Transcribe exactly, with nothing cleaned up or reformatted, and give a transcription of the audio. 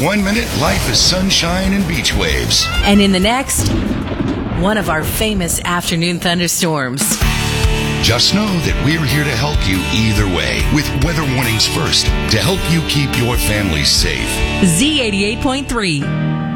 One minute, life is sunshine and beach waves. And in the next, one of our famous afternoon thunderstorms. Just know that we're here to help you either way with weather warnings first to help you keep your family safe. Z eighty-eight point three.